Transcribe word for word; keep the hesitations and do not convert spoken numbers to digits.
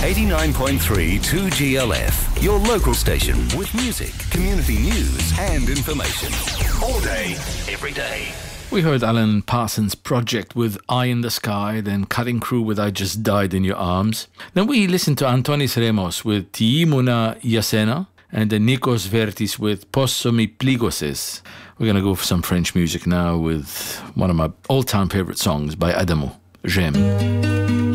eighty-nine point three two G L F, your local station with music, community news and information. All day, every day. We heard Alan Parsons' Project with Eye in the Sky, then Cutting Crew with I Just Died in Your Arms. Then we listened to Antonis Remos with Tiimuna Yasena, and then Nikos Vertis with Posso mi pligoses. We're going to go for some French music now with one of my all-time favorite songs by Adamo, J'aime.